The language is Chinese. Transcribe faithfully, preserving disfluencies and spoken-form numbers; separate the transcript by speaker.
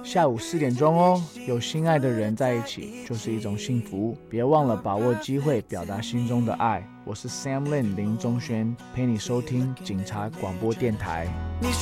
Speaker 1: 下午四点钟哦。有心爱的人在一起就是一种幸福，别忘了把握机会表达心中的爱。我是 Sam Lin 林宗轩，陪你收听警察广播电台。你